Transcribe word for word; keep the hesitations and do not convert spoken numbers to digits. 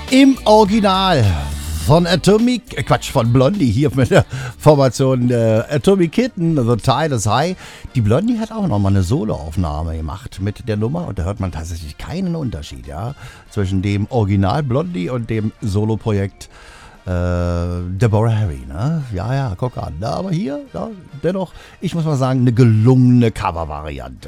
Im Original von Atomic, äh Quatsch, von Blondie hier mit der Formation äh, Atomic Kitten, The Tide is High. Die Blondie hat auch nochmal eine Soloaufnahme gemacht mit der Nummer und da hört man tatsächlich keinen Unterschied, ja, zwischen dem Original Blondie und dem Soloprojekt äh, Deborah Harry, ne? Ja, ja, guck an. Na, aber hier, ja, dennoch, ich muss mal sagen, eine gelungene Covervariante.